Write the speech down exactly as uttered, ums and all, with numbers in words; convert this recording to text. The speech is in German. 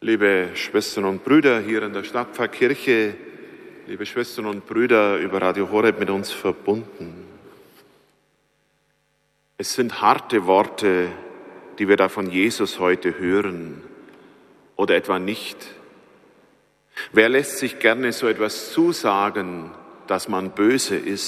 Liebe Schwestern und Brüder hier in der Stadtpfarrkirche, liebe Schwestern und Brüder über Radio Horeb mit uns verbunden. Es sind harte Worte, die wir da von Jesus heute hören, oder etwa nicht. Wer lässt sich gerne so etwas zusagen, dass man böse ist?